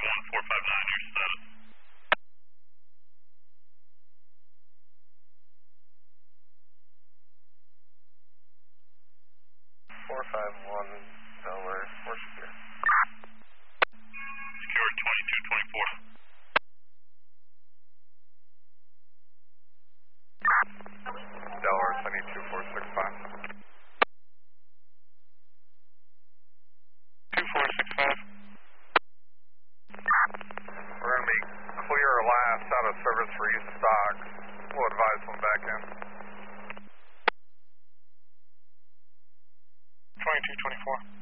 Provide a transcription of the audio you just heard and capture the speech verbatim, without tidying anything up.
one four five nine, your status. four five one, Delaware, we're secure. Secure twenty-two twenty-four. Delaware, sending two four six five. two four six five. We're going to be clear last out of service for East Stock. We'll advise them back in. twenty-two twenty-four.